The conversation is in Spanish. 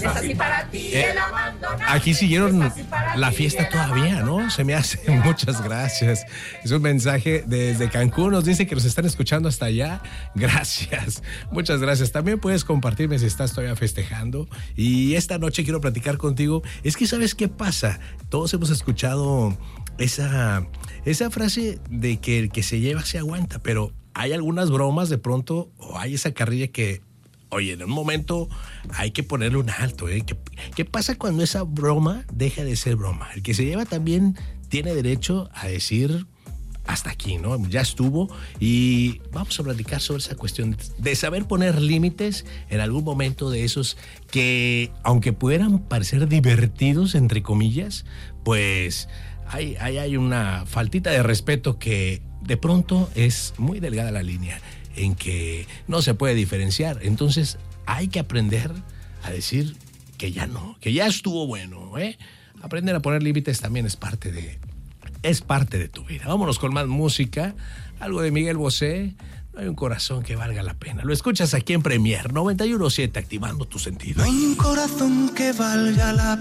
es así para ti el abandonar. Aquí siguieron Es así para la ti fiesta el todavía, ¿no? Se me hace. Muchas gracias. Es un mensaje desde Cancún. Nos dice que nos están escuchando hasta allá. Gracias. Muchas gracias. También puedes compartirme si estás todavía festejando. Y esta noche quiero platicar contigo. Es que ¿sabes qué pasa? Todos hemos escuchado esa frase de que el que se lleva se aguanta, pero hay algunas bromas de pronto, o hay esa carrilla que, oye, en un momento hay que ponerle un alto, ¿eh? ¿Qué pasa cuando esa broma deja de ser broma? El que se lleva también tiene derecho a decir hasta aquí, ¿no? Ya estuvo, y vamos a platicar sobre esa cuestión de saber poner límites en algún momento de esos que, aunque pudieran parecer divertidos, entre comillas, pues hay una faltita de respeto que de pronto es muy delgada la línea en que no se puede diferenciar. Entonces hay que aprender a decir que ya no, que ya estuvo bueno, ¿eh? Aprender a poner límites también es parte de tu vida. Vámonos con más música, algo de Miguel Bosé. No hay un corazón que valga la pena. Lo escuchas aquí en Premier 91.7, activando tu sentido. No hay un corazón que valga la